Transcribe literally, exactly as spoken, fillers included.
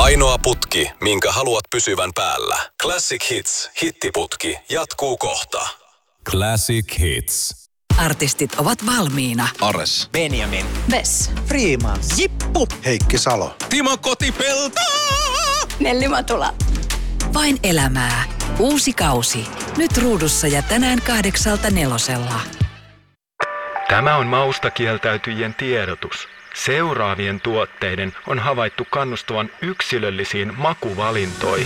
Ainoa putki, minkä haluat pysyvän päällä. Classic Hits, hittiputki, jatkuu kohta. Classic Hits. Artistit ovat valmiina. Ares. Benjamin. Vess. Freeman. Jippu. Heikki Salo. Timo Kotipelto. Nelli Matula. Vain elämää. Uusi kausi. Nyt ruudussa ja tänään kahdeksalta nelosella. Tämä on mausta kieltäytyjien tiedotus. Seuraavien tuotteiden on havaittu kannustavan yksilöllisiin makuvalintoihin.